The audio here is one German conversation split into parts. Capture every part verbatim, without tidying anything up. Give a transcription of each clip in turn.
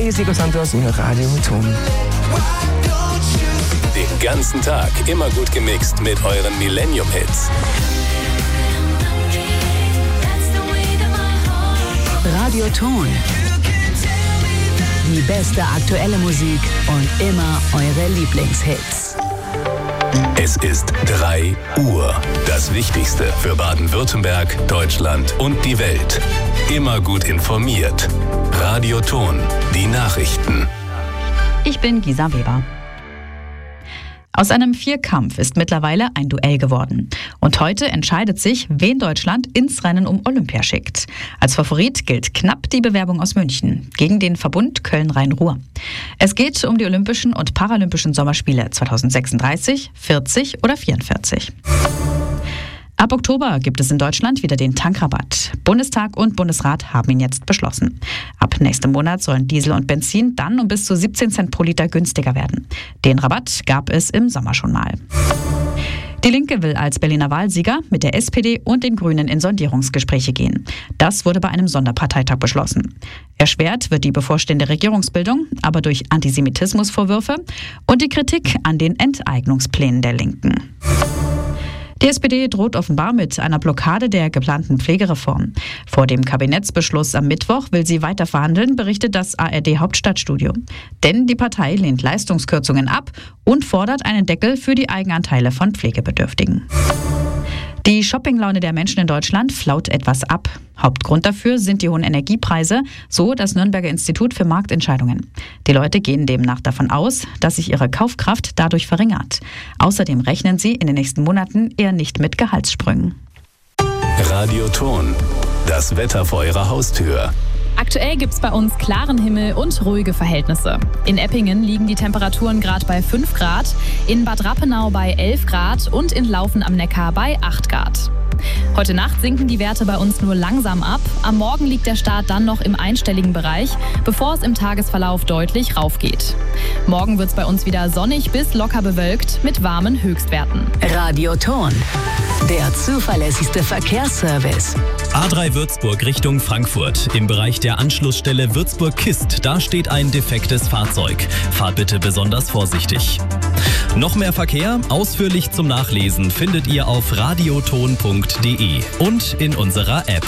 Hey, hier ist Santos in Radio Ton. Den ganzen Tag immer gut gemixt mit euren Millennium-Hits. Radio Ton. Die beste aktuelle Musik und immer eure Lieblingshits. Es ist drei Uhr. Das Wichtigste für Baden-Württemberg, Deutschland und die Welt. Immer gut informiert. Radio Ton. Die Nachrichten. Ich bin Gisa Weber. Aus einem Vierkampf ist mittlerweile ein Duell geworden. Und heute entscheidet sich, wen Deutschland ins Rennen um Olympia schickt. Als Favorit gilt knapp die Bewerbung aus München gegen den Verbund Köln-Rhein-Ruhr. Es geht um die Olympischen und Paralympischen Sommerspiele zweitausendsechsunddreißig, vierzig oder vierundvierzig. Ab Oktober gibt es in Deutschland wieder den Tankrabatt. Bundestag und Bundesrat haben ihn jetzt beschlossen. Ab nächstem Monat sollen Diesel und Benzin dann um bis zu siebzehn Cent pro Liter günstiger werden. Den Rabatt gab es im Sommer schon mal. Die Linke will als Berliner Wahlsieger mit der S P D und den Grünen in Sondierungsgespräche gehen. Das wurde bei einem Sonderparteitag beschlossen. Erschwert wird die bevorstehende Regierungsbildung aber durch Antisemitismusvorwürfe und die Kritik an den Enteignungsplänen der Linken. Die S P D droht offenbar mit einer Blockade der geplanten Pflegereform. Vor dem Kabinettsbeschluss am Mittwoch will sie weiter verhandeln, berichtet das A R D-Hauptstadtstudio. Denn die Partei lehnt Leistungskürzungen ab und fordert einen Deckel für die Eigenanteile von Pflegebedürftigen. Die Shoppinglaune der Menschen in Deutschland flaut etwas ab. Hauptgrund dafür sind die hohen Energiepreise, so das Nürnberger Institut für Marktentscheidungen. Die Leute gehen demnach davon aus, dass sich ihre Kaufkraft dadurch verringert. Außerdem rechnen sie in den nächsten Monaten eher nicht mit Gehaltssprüngen. Radio Ton. Das Wetter vor eurer Haustür. Aktuell gibt's bei uns klaren Himmel und ruhige Verhältnisse. In Eppingen liegen die Temperaturen gerade bei fünf Grad, in Bad Rappenau bei elf Grad und in Laufen am Neckar bei acht Grad. Heute Nacht sinken die Werte bei uns nur langsam ab. Am Morgen liegt der Start dann noch im einstelligen Bereich, bevor es im Tagesverlauf deutlich raufgeht. Morgen wird's bei uns wieder sonnig bis locker bewölkt mit warmen Höchstwerten. Radio Ton. Der zuverlässigste Verkehrsservice. A drei Würzburg Richtung Frankfurt. Im Bereich der Anschlussstelle Würzburg-Kist, da steht ein defektes Fahrzeug. Fahrt bitte besonders vorsichtig. Noch mehr Verkehr, ausführlich zum Nachlesen, findet ihr auf radioton punkt de und in unserer App.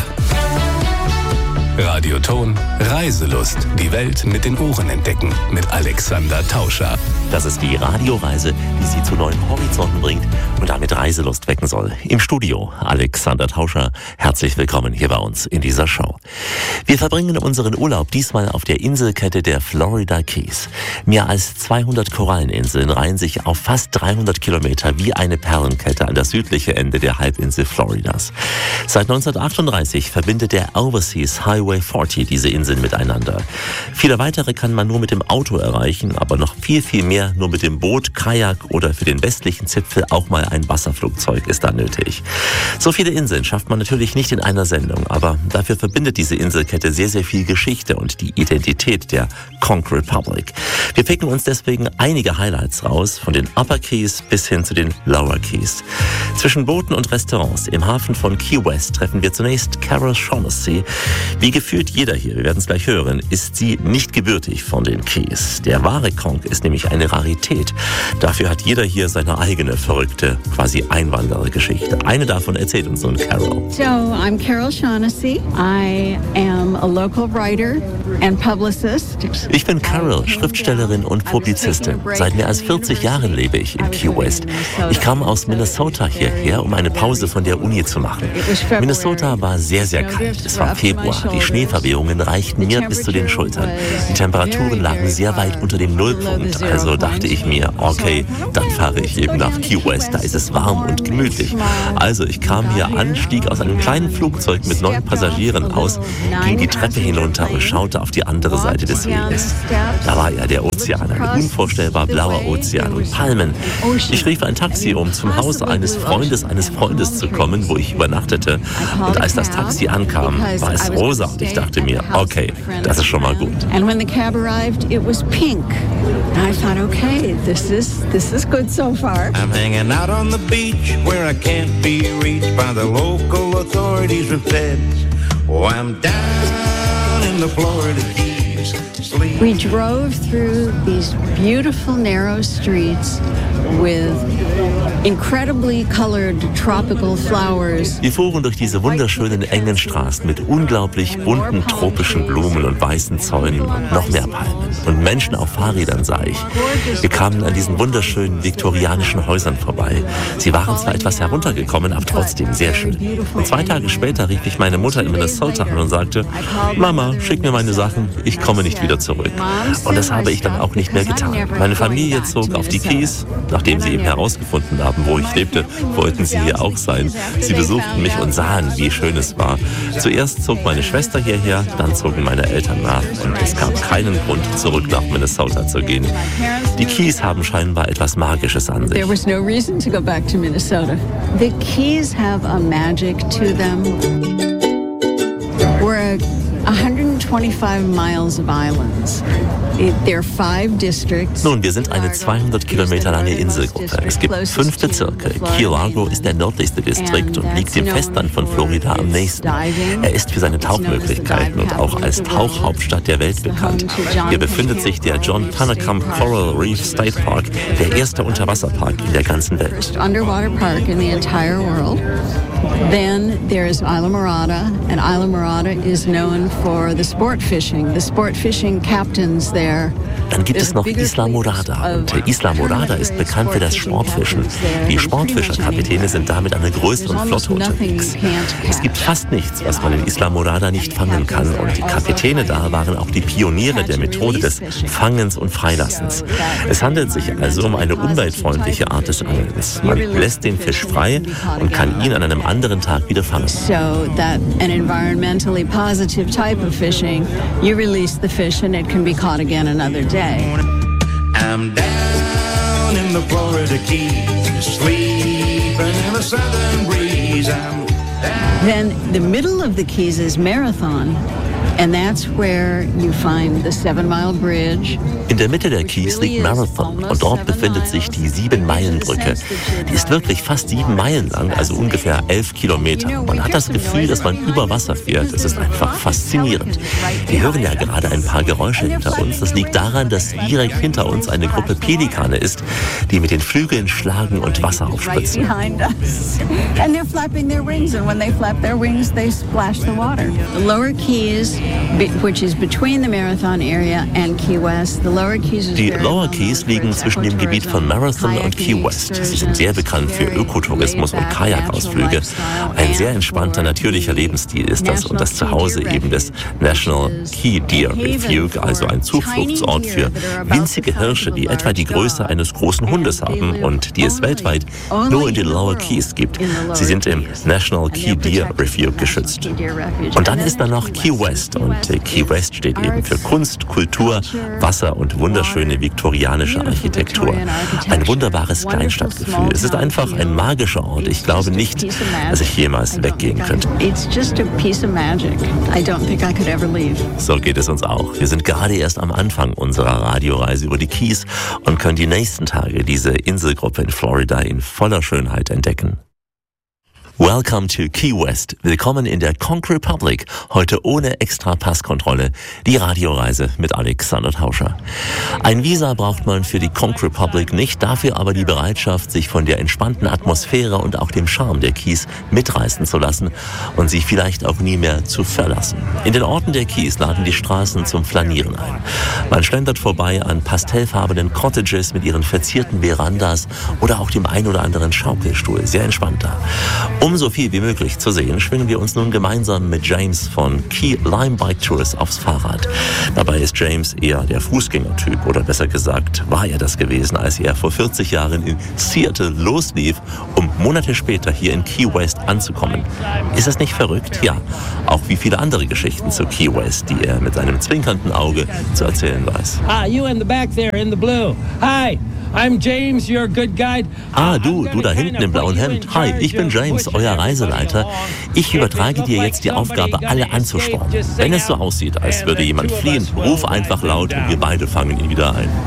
Radio Ton. Reiselust. Die Welt mit den Ohren entdecken. Mit Alexander Tauscher. Das ist die Radioreise, die Sie zu neuen Horizonten bringt und damit Reiselust wecken soll. Im Studio Alexander Tauscher. Herzlich willkommen hier bei uns in dieser Show. Wir verbringen unseren Urlaub diesmal auf der Inselkette der Florida Keys. Mehr als zweihundert Koralleninseln reihen sich auf fast dreihundert Kilometer wie eine Perlenkette an das südliche Ende der Halbinsel Floridas. Seit neunzehnhundertachtunddreißig verbindet der Overseas Highway vierzig diese Inseln miteinander. Viele weitere kann man nur mit dem Auto erreichen, aber noch viel, viel mehr nur mit dem Boot, Kajak oder für den westlichen Zipfel auch mal ein Wasserflugzeug ist da nötig. So viele Inseln schafft man natürlich nicht in einer Sendung, aber dafür verbindet diese Inselkette sehr, sehr viel Geschichte und die Identität der Conch Republic. Wir picken uns deswegen einige Highlights raus, von den Upper Keys bis hin zu den Lower Keys. Zwischen Booten und Restaurants im Hafen von Key West treffen wir zunächst Carol Shaughnessy. Wie gefühlt jeder hier, wir werden es gleich hören, ist sie nicht gebürtig von den Keys. Der wahre Conch ist nämlich eine Rarität. Dafür hat jeder hier seine eigene verrückte, quasi Einwanderergeschichte. Eine davon erzählt uns nun Carol. So, I'm Carol Shaughnessy. I am a local writer and publicist. Ich bin Carol, Schriftstellerin und Publizistin. Seit mehr als vierzig Jahren lebe ich in Key West. Ich kam aus Minnesota hierher, um eine Pause von der Uni zu machen. Minnesota war sehr, sehr kalt. Es war Februar. Die Schneeverwehungen reichten mir bis zu den Schultern. Die Temperaturen lagen sehr weit unter dem Nullpunkt. Also dachte ich mir, okay, dann fahre ich eben nach Key West. Da ist es warm und gemütlich. Also ich kam hier an, stieg aus einem kleinen Flugzeug mit neun Passagieren aus, ging die Treppe hinunter und schaute auf die andere Seite des Weges. Da war ja der Ozean, ein unvorstellbar blauer Ozean und Palmen. Ich rief ein Taxi, um zum Haus eines Freundes eines Freundes zu kommen, wo ich übernachtete. Und als das Taxi ankam, war es rosa. Und ich dachte mir, okay, das ist schon mal gut. And when the cab arrived, it was pink. And I thought, okay, this is this is good so far. I'm hanging out on the beach where I can't be reached by the local authorities and feds. Oh, I'm down in the Florida Keys, sleep. We drove through these beautiful narrow streets with incredibly colored tropical flowers. Wir fuhren durch diese wunderschönen engen Straßen mit unglaublich bunten tropischen Blumen und weißen Zäunen und noch mehr Palmen. Und Menschen auf Fahrrädern sah ich. Wir kamen an diesen wunderschönen viktorianischen Häusern vorbei. Sie waren zwar etwas heruntergekommen, aber trotzdem sehr schön. Und zwei Tage später rief ich meine Mutter in Minnesota an und sagte, Mama, schick mir meine Sachen, ich komme nicht wieder zurück. Und das habe ich dann auch nicht mehr getan. Meine Familie zog auf die Keys. Nachdem sie eben herausgefunden haben, wo ich lebte, wollten sie hier auch sein. Sie besuchten mich und sahen, wie schön es war. Zuerst zog meine Schwester hierher, dann zogen meine Eltern nach. Und es gab keinen Grund, zurück nach Minnesota zu gehen. Die Keys haben scheinbar etwas Magisches an sich. There was no reason to go back to Minnesota. The Keys have a magic to them. We're one hundred twenty-five miles of islands. There are five districts. Nun, wir sind eine zweihundert Kilometer lange Inselgruppe. Es gibt fünf Bezirke. Key Largo ist der nördlichste Distrikt und liegt dem Festland von Florida am nächsten. Er ist für seine Tauchmöglichkeiten und auch als Tauchhauptstadt der Welt bekannt. Hier befindet sich der John Tanacump Coral Reef State Park, der erste Unterwasserpark in der ganzen Welt. Underwater park in the entire world. Then there is Islamorada, and Islamorada is known for the sport fishing. The sport fishing captains there. Dann gibt es noch Islamorada. Und Islamorada ist bekannt für das Sportfischen. Die Sportfischerkapitäne sind da mit einer größeren Flotte unterwegs. Es gibt fast nichts, was man in Islamorada nicht fangen kann. Und die Kapitäne da waren auch die Pioniere der Methode des Fangens und Freilassens. Es handelt sich also um eine umweltfreundliche Art des Angelns. Man lässt den Fisch frei und kann ihn an einem anderen Tag wieder fangen. So that an environmentally positive type of fishing, you release the fish and it can be caught again another day. I'm down in the Florida Keys, sleeping in a southern breeze. I'm down. Then the middle of the Keys is Marathon, and that's where you find the Seven Mile Bridge. In der Mitte der Keys liegt Marathon und dort befindet sich die Sieben-Meilen-Brücke. Die ist wirklich fast sieben Meilen lang, also ungefähr elf Kilometer. Man hat das Gefühl, dass man über Wasser fährt. Es ist einfach faszinierend. Wir hören ja gerade ein paar Geräusche hinter uns. Das liegt daran, dass direkt hinter uns eine Gruppe Pelikane ist, die mit den Flügeln schlagen und Wasser aufspritzen. And they're flapping their wings, and when they flap their wings, they splash the water. The Lower Keys, which is between the Marathon area and Key West. The Lower Keys is Die Lower Keys liegen zwischen dem Gebiet von Marathon und Key West. Sie sind sehr bekannt für Ökotourismus und Kajakausflüge. Ein sehr entspannter, natürlicher Lebensstil ist das und das Zuhause eben des National Key Deer Refuge, also ein Zufluchtsort für winzige Hirsche, die etwa die Größe eines großen Hundes haben und die es weltweit nur in den Lower Keys gibt. Sie sind im National Key Deer Refuge geschützt. Und dann ist da noch Key West und Key West steht eben für Kunst, Kultur, Wasser und wunderschöne viktorianische Architektur. Ein wunderbares Kleinstadtgefühl. Es ist einfach ein magischer Ort. Ich glaube nicht, dass ich jemals weggehen könnte. So geht es uns auch. Wir sind gerade erst am Anfang unserer Radioreise über die Keys und können die nächsten Tage diese Inselgruppe in Florida in voller Schönheit entdecken. Welcome to Key West. Willkommen in der Conch Republic. Heute ohne extra Passkontrolle. Die Radioreise mit Alexander Tauscher. Ein Visa braucht man für die Conch Republic nicht, dafür aber die Bereitschaft, sich von der entspannten Atmosphäre und auch dem Charme der Keys mitreißen zu lassen und sie vielleicht auch nie mehr zu verlassen. In den Orten der Keys laden die Straßen zum Flanieren ein. Man schlendert vorbei an pastellfarbenen Cottages mit ihren verzierten Verandas oder auch dem ein oder anderen Schaukelstuhl. Sehr entspannt da. Um so viel wie möglich zu sehen, schwingen wir uns nun gemeinsam mit James von Key Lime Bike Tours aufs Fahrrad. Dabei ist James eher der Fußgängertyp, oder besser gesagt, war er das gewesen, als er vor vierzig Jahren in Seattle loslief, um Monate später hier in Key West anzukommen. Ist das nicht verrückt? Ja, auch wie viele andere Geschichten zu Key West, die er mit seinem zwinkernden Auge zu erzählen weiß. Ah, you in the back there in the blue. Hi. I'm James, your good guide. Ah, du, du da hinten im blauen Hemd. Hi, ich bin James, euer Reiseleiter. Ich übertrage dir jetzt die Aufgabe, alle anzuspornen. Wenn es so aussieht, als würde jemand fliehen, ruf einfach laut und wir beide fangen ihn wieder ein.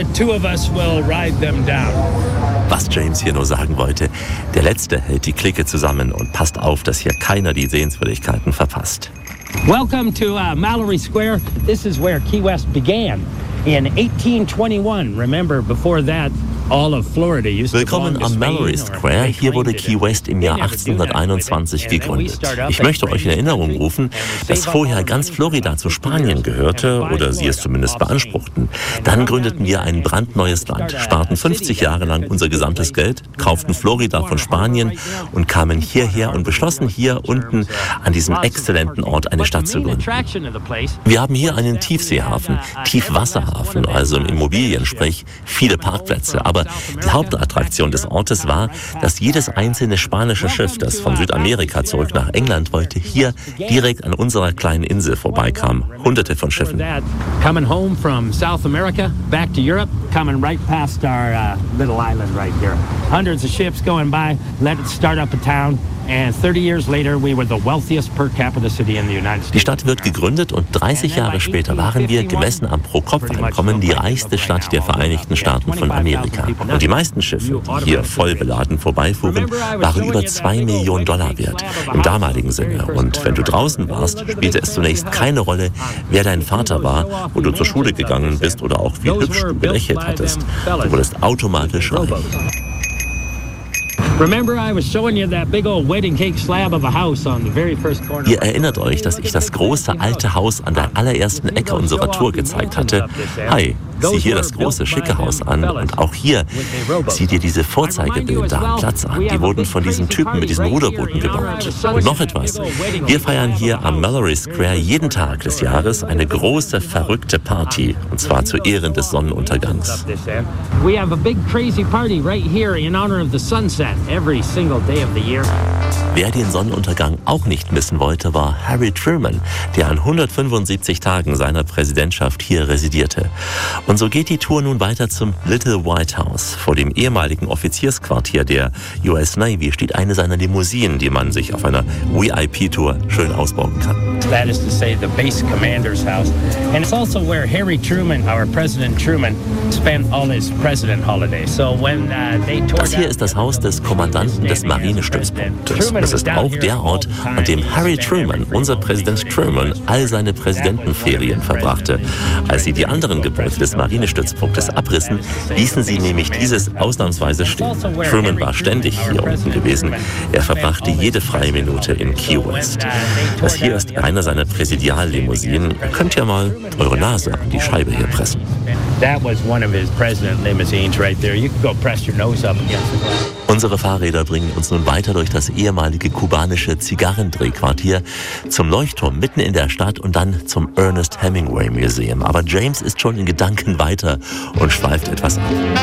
Was James hier nur sagen wollte, der Letzte hält die Clique zusammen und passt auf, dass hier keiner die Sehenswürdigkeiten verpasst. Welcome to uh, Mallory Square. This is where Key West began in eighteen twenty-one. Remember, before that, all of Florida used to belong Willkommen to am Spain Mallory or Square. they Hier wurde claimed it. Key West im Jahr achtzehnhunderteinundzwanzig gegründet. Ich möchte euch in Erinnerung rufen, dass vorher ganz Florida zu Spanien gehörte oder sie es zumindest beanspruchten. Dann gründeten wir ein brandneues Land, sparten fünfzig Jahre lang unser gesamtes Geld, kauften Florida von Spanien und kamen hierher und beschlossen, hier unten an diesem exzellenten Ort eine Stadt zu gründen. Wir haben hier einen Tiefseehafen, Tiefwasserhafen, also im Immobilien-Sprech viele Parkplätze. Aber die Hauptattraktion des Ortes war, dass jedes einzelne spanische Schiff, das von Südamerika zurück nach England wollte, hier direkt an unserer kleinen Insel vorbeikam. Hunderte von Schiffen. Coming home from South America, back to Europe, coming right past our uh, little island right here. Hundreds of ships going by, let it start up a town. And thirty years later, we were the wealthiest per capita city in the United States. Die Stadt wird gegründet und dreißig Jahre später waren wir, gemessen am Pro-Kopf-Einkommen, die reichste Stadt der Vereinigten Staaten von Amerika. Und die meisten Schiffe, die hier voll beladen vorbeifuhren, waren über zwei Millionen Dollar wert, im damaligen Sinne. Und wenn du draußen warst, spielte es zunächst keine Rolle, wer dein Vater war, wo du zur Schule gegangen bist oder auch wie hübsch du gelächelt hattest. Du wurdest automatisch reich. Ihr erinnert euch, dass ich das große alte Haus an der allerersten Ecke unserer Tour gezeigt hatte. Hi, sieh hier das große, schicke Haus an. Und auch hier, sieh dir diese Vorzeigebilder am Platz an. Die wurden von diesem Typen mit diesen Ruderbooten gebaut. Und noch etwas. Wir feiern hier am Mallory Square jeden Tag des Jahres eine große, verrückte Party. Und zwar zu Ehren des Sonnenuntergangs. We have a big crazy party right here in honor of the sunset every single day of the year. Wer den Sonnenuntergang auch nicht missen wollte, war Harry Truman, der an hundertfünfundsiebzig Tagen seiner Präsidentschaft hier residierte. Und so geht die Tour nun weiter zum Little White House. Vor dem ehemaligen Offiziersquartier der U S Navy steht eine seiner Limousinen, die man sich auf einer V I P-Tour schön ausbauen kann. That is to say, the base commander's house. And it's also where Harry Truman, our President Truman, spent all his president holidays. So when uh, they tore Das hier ist das Haus des Kommandanten des Marinestützpunktes. Das ist auch der Ort, an dem Harry Truman, unser Präsident Truman, all seine Präsidentenferien verbrachte. Als sie die anderen Gebäude des Marinestützpunktes abrissen, ließen sie nämlich dieses ausnahmsweise stehen. Truman war ständig hier unten gewesen. Er verbrachte jede freie Minute in Key West. Das hier ist einer seiner Präsidiallimousinen. Ihr könnt ja mal eure Nase an die Scheibe hier pressen. That was one of his president limousines right there. You can go press your nose up against the glass. Unsere Fahrräder bringen uns nun weiter durch das ehemalige kubanische Zigarrendrehquartier zum Leuchtturm mitten in der Stadt und dann zum Ernest Hemingway Museum. Aber James ist schon in Gedanken weiter und schweift etwas ab.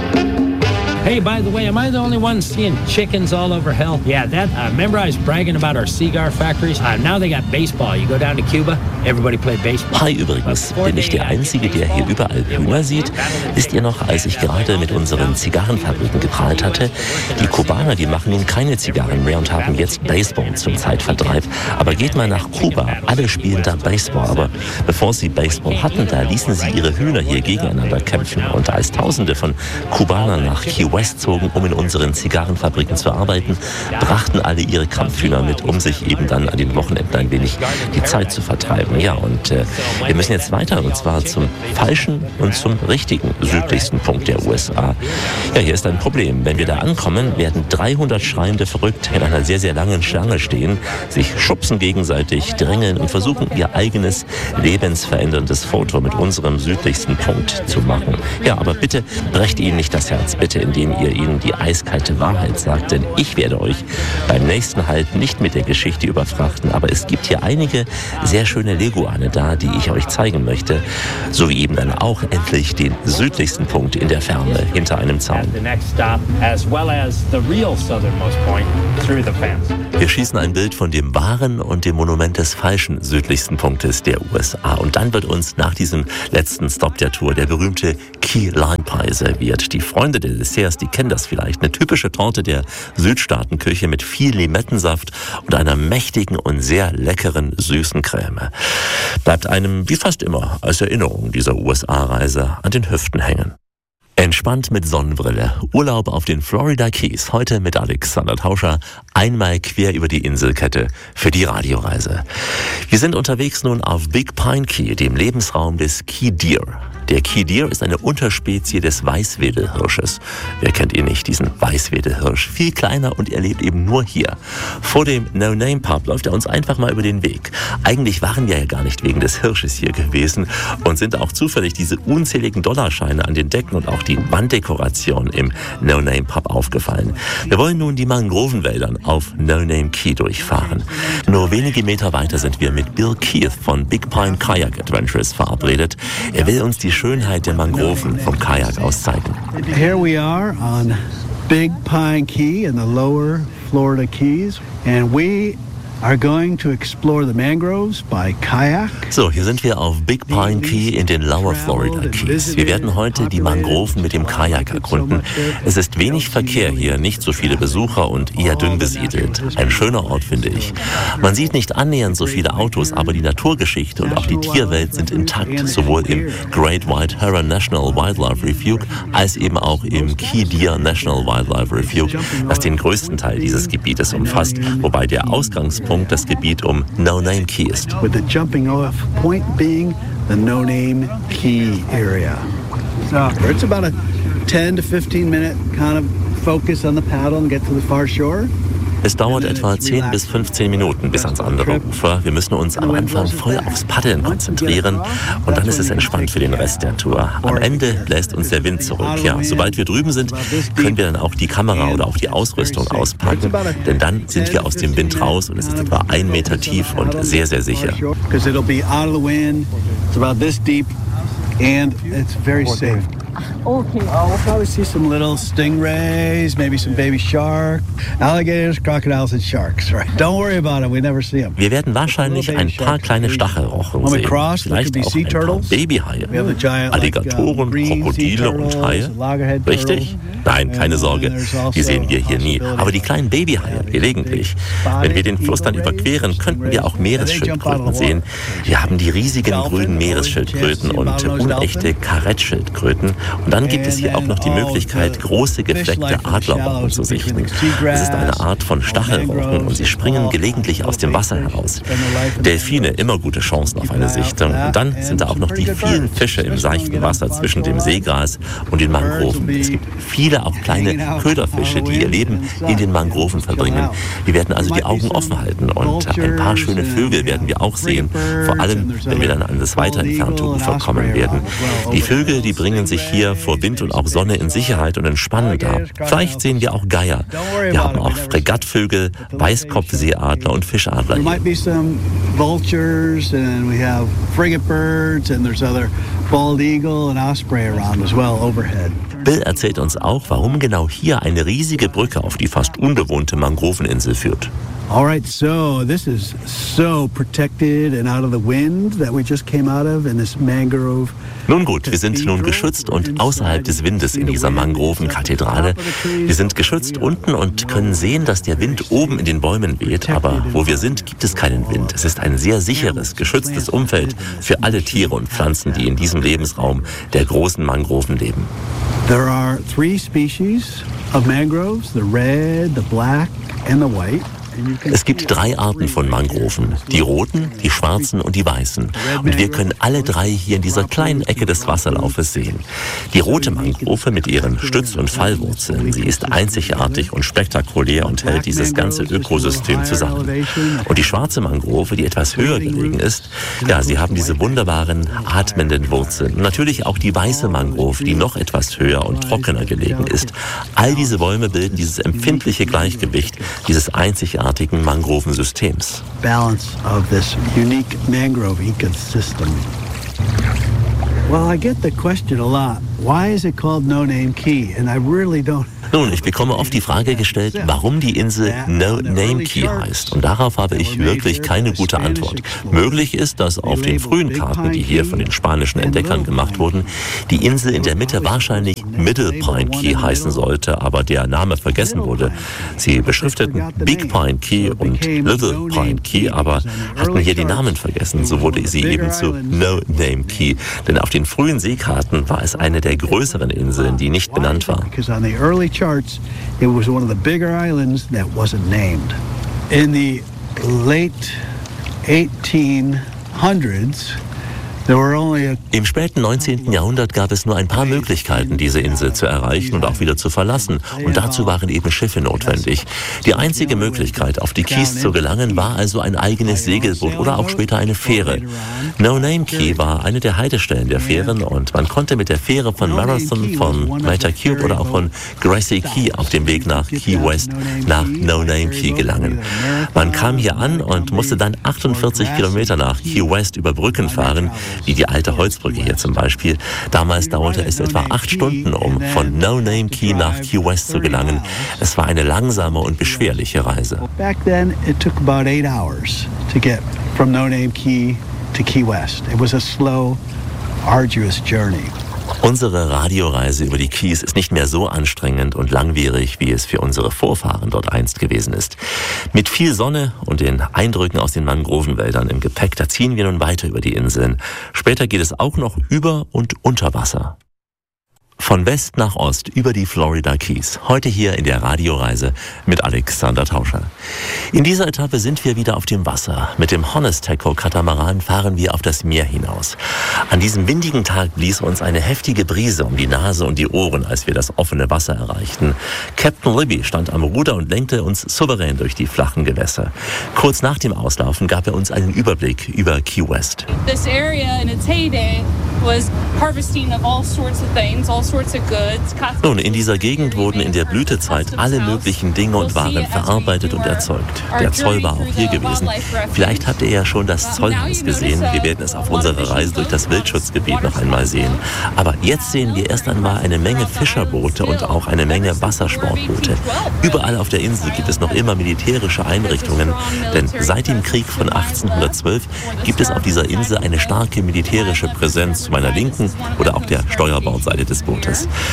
Hey, by the way, am I the only one seeing chickens all over hell? Yeah, that, uh, remember I was bragging about our cigar factories? Uh, now they got baseball. You go down to Cuba, everybody play baseball. Hi übrigens, bin ich der Einzige, der hier überall Hühner sieht? Wisst ihr noch, als ich gerade mit unseren Zigarrenfabriken geprahlt hatte? Die Kubaner, die machen nun keine Zigarren mehr und haben jetzt Baseball zum Zeitvertreib. Aber geht mal nach Kuba, alle spielen da Baseball. Aber bevor sie Baseball hatten, da ließen sie ihre Hühner hier gegeneinander kämpfen. Und als Tausende von Kubanern nach Key West zogen, um in unseren Zigarrenfabriken zu arbeiten, brachten alle ihre Kampfhühner mit, um sich eben dann an den Wochenenden ein wenig die Zeit zu vertreiben. Ja, und äh, wir müssen jetzt weiter, und zwar zum falschen und zum richtigen südlichsten Punkt der U S A. Ja, hier ist ein Problem. Wenn wir da ankommen, werden dreihundert schreiende Verrückte in einer sehr, sehr langen Schlange stehen, sich schubsen gegenseitig, drängeln und versuchen, ihr eigenes lebensveränderndes Foto mit unserem südlichsten Punkt zu machen. Ja, aber bitte brecht ihnen nicht das Herz, bitte, indem ihr ihnen die eiskalte Wahrheit sagt, denn ich werde euch beim nächsten Halt nicht mit der Geschichte überfrachten, aber es gibt hier einige sehr schöne Leguane da, die ich euch zeigen möchte, sowie eben dann auch endlich den südlichsten Punkt in der Ferne hinter einem Zaun. Wir schießen ein Bild von dem wahren und dem Monument des falschen südlichsten Punktes der U S A. Und dann wird uns nach diesem letzten Stop der Tour der berühmte Key Lime Pie serviert. Die Freunde der Desserts, die kennen das vielleicht. Eine typische Torte der Südstaatenküche mit viel Limettensaft und einer mächtigen und sehr leckeren süßen Creme. Bleibt einem, wie fast immer, als Erinnerung dieser U S A-Reise an den Hüften hängen. Entspannt mit Sonnenbrille. Urlaub auf den Florida Keys. Heute mit Alexander Tauscher. Einmal quer über die Inselkette für die Radioreise. Wir sind unterwegs nun auf Big Pine Key, dem Lebensraum des Key Deer. Der Key Deer ist eine Unterspezie des Weißwedelhirsches. Wer kennt ihn nicht, diesen Weißwedelhirsch? Viel kleiner und er lebt eben nur hier. Vor dem No-Name Pub läuft er uns einfach mal über den Weg. Eigentlich waren wir ja gar nicht wegen des Hirsches hier gewesen und sind auch zufällig diese unzähligen Dollarscheine an den Decken und auch die Wanddekoration im No-Name Pub aufgefallen. Wir wollen nun die Mangrovenwäldern auf No-Name Key durchfahren. Nur wenige Meter weiter sind wir mit Bill Keith von Big Pine Kayak Adventures verabredet. Er will uns die Schönheit der Mangroven vom Kajak aus zeigen. Here we are on Big Pine Key in the lower Florida Keys, and we are going to explore the mangroves by kayak. So, hier sind wir auf Big Pine Key in den Lower Florida Keys. Wir werden heute die Mangroven mit dem Kajak erkunden. Es ist wenig Verkehr hier, nicht so viele Besucher und eher dünn besiedelt. Ein schöner Ort, finde ich. Man sieht nicht annähernd so viele Autos, aber die Naturgeschichte und auch die Tierwelt sind intakt, sowohl im Great White Heron National Wildlife Refuge als eben auch im Key Deer National Wildlife Refuge, das den größten Teil dieses Gebietes umfasst, wobei der Ausgangspunkt das Gebiet um No-Name Key ist. With the jumping off point being the No-Name Key area. So it's about a ten to fifteen minute kind of focus on the paddle and get to the far shore. Es dauert etwa zehn bis fünfzehn Minuten bis ans andere Ufer. Wir müssen uns am Anfang voll aufs Paddeln konzentrieren und dann ist es entspannt für den Rest der Tour. Am Ende bläst uns der Wind zurück. Ja, sobald wir drüben sind, können wir dann auch die Kamera oder auch die Ausrüstung auspacken, denn dann sind wir aus dem Wind raus und es ist etwa ein Meter tief und sehr, sehr sicher. And it's very safe. Okay. Uh, we'll probably see some little stingrays, maybe some baby shark, alligators, crocodiles and sharks. Right? Don't worry about it. We never see them. Wir werden wahrscheinlich ein paar kleine Stachelrochen sehen. Vielleicht auch ein paar Babyhaie, Alligatoren, Krokodile und Haie. Richtig? Nein, keine Sorge. Die sehen wir hier nie. Aber die kleinen Babyhaie gelegentlich. Wenn wir den Fluss dann überqueren, könnten wir auch Meeresschildkröten sehen. Wir haben die riesigen grünen Meeresschildkröten und unechte Karettschildkröten. Und dann gibt es hier auch noch die Möglichkeit, große gefleckte Adlerrochen zu sichten. Es ist eine Art von Stachelrochen und sie springen gelegentlich aus dem Wasser heraus. Delfine, immer gute Chancen auf eine Sichtung. Und dann sind da auch noch die vielen Fische im seichten Wasser zwischen dem Seegras und den Mangroven. Es gibt viele auch kleine Köderfische, die ihr Leben in den Mangroven verbringen. Wir werden also die Augen offen halten und ein paar schöne Vögel werden wir auch sehen. Vor allem, wenn wir dann an das weiter entfernte Ufer kommen werden. Die Vögel, die bringen sich hier vor Wind und auch Sonne in Sicherheit und entspannen da. Vielleicht sehen wir auch Geier. Wir haben auch Fregattvögel, Weißkopfseeadler und Fischadler hier. Bill erzählt uns auch, warum genau hier eine riesige Brücke auf die fast unbewohnte Mangroveninsel führt. All right, so this is so protected and out of the wind that we just came out of in this mangrove. Nun gut, wir sind nun geschützt und außerhalb des Windes in dieser Mangrovenkathedrale. Wir sind geschützt unten und können sehen, dass der Wind oben in den Bäumen weht, aber wo wir sind, gibt es keinen Wind. Es ist ein sehr sicheres, geschütztes Umfeld für alle Tiere und Pflanzen, die in diesem Lebensraum der großen Mangroven leben. There are three species of mangroves, the red, the black and the white. Es gibt drei Arten von Mangroven, die roten, die schwarzen und die weißen. Und wir können alle drei hier in dieser kleinen Ecke des Wasserlaufes sehen. Die rote Mangrove mit ihren Stütz- und Fallwurzeln, sie ist einzigartig und spektakulär und hält dieses ganze Ökosystem zusammen. Und die schwarze Mangrove, die etwas höher gelegen ist, ja, sie haben diese wunderbaren, atmenden Wurzeln. Und natürlich auch die weiße Mangrove, die noch etwas höher und trockener gelegen ist. All diese Bäume bilden dieses empfindliche Gleichgewicht, dieses einzigartige Mangrovensystems. Balance of this unique mangrove ecosystem. Well, I get the question a lot. Why is it called No-Name Key? And I really don't. Nun, ich bekomme oft die Frage gestellt, warum die Insel No-Name Key heißt. Und darauf habe ich wirklich keine gute Antwort. Möglich ist, dass auf den frühen Karten, die hier von den spanischen Entdeckern gemacht wurden, die Insel in der Mitte wahrscheinlich Middle Pine Key heißen sollte, aber der Name vergessen wurde. Sie beschrifteten Big Pine Key und Little Pine Key, aber hatten hier die Namen vergessen. So wurde sie eben zu No-Name Key. Denn auf den frühen Seekarten war es eine der der größeren Inseln, die nicht benannt war. Because on the early charts, it was one of the bigger islands that wasn't named. In the late eighteen hundreds, im späten neunzehnten Jahrhundert gab es nur ein paar Möglichkeiten, diese Insel zu erreichen und auch wieder zu verlassen. Und dazu waren eben Schiffe notwendig. Die einzige Möglichkeit, auf die Keys zu gelangen, war also ein eigenes Segelboot oder auch später eine Fähre. No Name Key war eine der Haltestellen der Fähren und man konnte mit der Fähre von Marathon, von Meta Cube oder auch von Gracie Key auf dem Weg nach Key West nach No Name Key gelangen. Man kam hier an und musste dann achtundvierzig Kilometer nach Key West über Brücken fahren, wie die alte Holzbrücke hier zum Beispiel. Damals dauerte es etwa acht Stunden, um von No Name Key nach Key West zu gelangen. Es war eine langsame und beschwerliche Reise. Back then it took about eight hours to get from No Name Key to Key West. It was a slow, arduous journey. Unsere Radioreise über die Keys ist nicht mehr so anstrengend und langwierig, wie es für unsere Vorfahren dort einst gewesen ist. Mit viel Sonne und den Eindrücken aus den Mangrovenwäldern im Gepäck, da ziehen wir nun weiter über die Inseln. Später geht es auch noch über und unter Wasser. Von West nach Ost über die Florida Keys. Heute hier in der Radioreise mit Alexander Tauscher. In dieser Etappe sind wir wieder auf dem Wasser. Mit dem Honesteco-Katamaran fahren wir auf das Meer hinaus. An diesem windigen Tag blies uns eine heftige Brise um die Nase und die Ohren, als wir das offene Wasser erreichten. Captain Libby stand am Ruder und lenkte uns souverän durch die flachen Gewässer. Kurz nach dem Auslaufen gab er uns einen Überblick über Key West. This area in its heyday was harvesting of all sorts of things, all Nun, in dieser Gegend wurden in der Blütezeit alle möglichen Dinge und Waren verarbeitet und erzeugt. Der Zoll war auch hier gewesen. Vielleicht habt ihr ja schon das Zollhaus gesehen. Wir werden es auf unserer Reise durch das Wildschutzgebiet noch einmal sehen. Aber jetzt sehen wir erst einmal eine Menge Fischerboote und auch eine Menge Wassersportboote. Überall auf der Insel gibt es noch immer militärische Einrichtungen, denn seit dem Krieg von achtzehnhundertzwölf gibt es auf dieser Insel eine starke militärische Präsenz zu meiner Linken oder auch der Steuerbordseite des Bootes.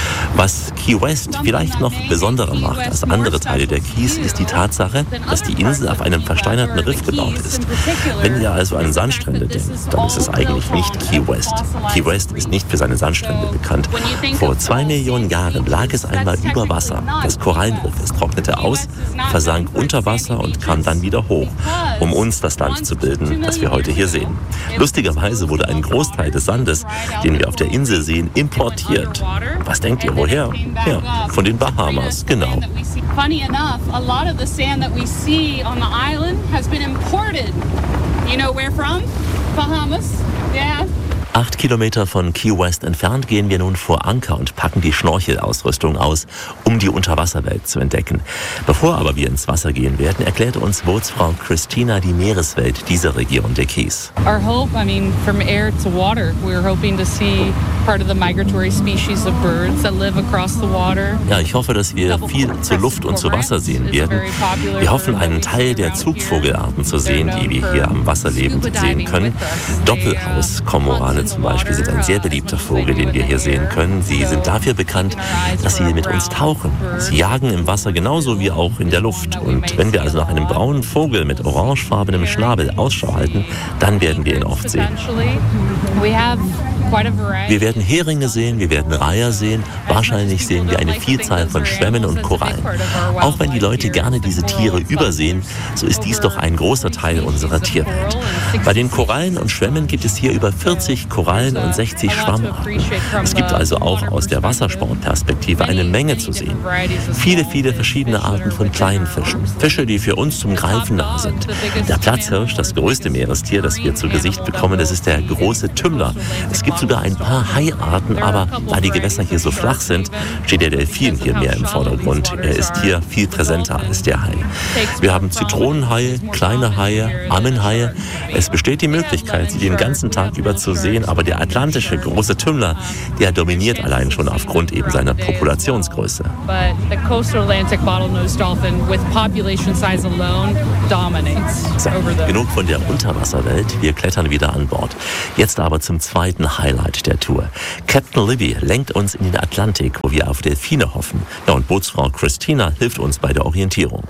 Was Key West vielleicht noch besonderer macht als andere Teile der Keys, ist die Tatsache, dass die Insel auf einem versteinerten Riff gebaut ist. Wenn ihr also an Sandstrände denkt, dann ist es eigentlich nicht Key West. Key West ist nicht für seine Sandstrände bekannt. Vor zwei Millionen Jahren lag es einmal über Wasser. Das Korallenriff, es trocknete aus, versank unter Wasser und kam dann wieder hoch, um uns das Land zu bilden, das wir heute hier sehen. Lustigerweise wurde ein Großteil des Sandes, den wir auf der Insel sehen, importiert. Was denkt ihr, woher? Ja, von den Bahamas, genau. Funny enough, a lot of the sand that we see on the island has been imported. You know where from? Bahamas? Yeah. Acht Kilometer von Key West entfernt gehen wir nun vor Anker und packen die Schnorchelausrüstung aus, um die Unterwasserwelt zu entdecken. Bevor aber wir ins Wasser gehen werden, erklärt uns Bootsfrau Christina die Meereswelt dieser Region der Keys. Our hope, I mean, from air to water, we're hoping to see part of the migratory species of birds that live across the water. Ja, ich hoffe, dass wir viel zur Luft und zu Wasser sehen werden. Wir hoffen, einen Teil der Zugvogelarten zu sehen, die wir hier am Wasser lebend sehen können. Doppelhaus-Kormorane zum Beispiel sind ein sehr beliebter Vogel, den wir hier sehen können. Sie sind dafür bekannt, dass sie mit uns tauchen. Sie jagen im Wasser genauso wie auch in der Luft. Und wenn wir also nach einem braunen Vogel mit orangefarbenem Schnabel Ausschau halten, dann werden wir ihn oft sehen. Wir werden Heringe sehen, wir werden Reiher sehen, wahrscheinlich sehen wir eine Vielzahl von Schwämmen und Korallen. Auch wenn die Leute gerne diese Tiere übersehen, so ist dies doch ein großer Teil unserer Tierwelt. Bei den Korallen und Schwämmen gibt es hier über vierzig Korallen und sechzig Schwammarten. Es gibt also auch aus der Wassersportperspektive eine Menge zu sehen. Viele, viele verschiedene Arten von kleinen Fischen. Fische, die für uns zum Greifen nah sind. Der Platzhirsch, das größte Meerestier, das wir zu Gesicht bekommen, das ist der große Tümmler. Es gibt sogar ein paar Haiarten, aber da die Gewässer hier so flach sind, steht der Delfin hier mehr im Vordergrund. Er ist hier viel präsenter als der Hai. Wir haben Zitronenhaie, kleine Haie, Ammenhaie. Es besteht die Möglichkeit, sie den ganzen Tag über zu sehen, aber der atlantische große Tümmler, der dominiert allein schon aufgrund eben seiner Populationsgröße. So, genug von der Unterwasserwelt, wir klettern wieder an Bord. Jetzt aber zum zweiten Highlight der Tour. Captain Libby lenkt uns in den Atlantik, wo wir auf Delfine hoffen. Ja, und Bootsfrau Christina hilft uns bei der Orientierung.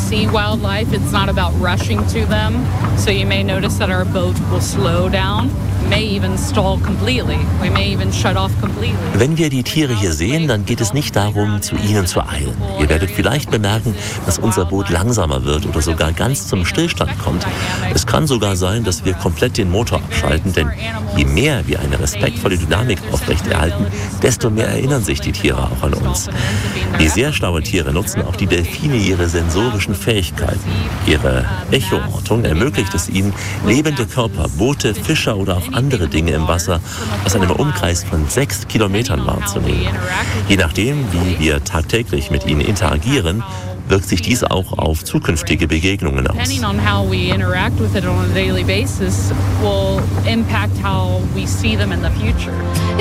see wildlife, it's not about rushing to them. So you may notice that our boat will slow down, may even stall completely. We may even shut off completely. Wenn wir die Tiere hier sehen, dann geht es nicht darum, zu ihnen zu eilen. Ihr werdet vielleicht bemerken, dass unser Boot langsamer wird oder sogar ganz zum Stillstand kommt. Es kann sogar sein, dass wir komplett den Motor abschalten, denn je mehr wir eine respektvolle Dynamik aufrechterhalten, desto mehr erinnern sich die Tiere auch an uns. Wie sehr schlaue Tiere nutzen auch die Delfine ihre sensorischen Fähigkeiten. Ihre Echoortung ermöglicht es ihnen, lebende Körper, Boote, Fischer oder auch andere Dinge im Wasser aus einem Umkreis von sechs Kilometern wahrzunehmen. Je nachdem, wie wir tagtäglich mit ihnen interagieren, wirkt sich dies auch auf zukünftige Begegnungen aus. Depending on how we interact with it on a daily basis will impact how we see them in the future.